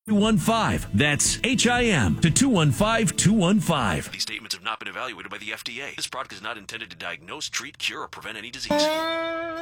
215. That's HIM to 215-215. These statements have not been evaluated by the FDA. This product is not intended to diagnose, treat, cure, or prevent any disease.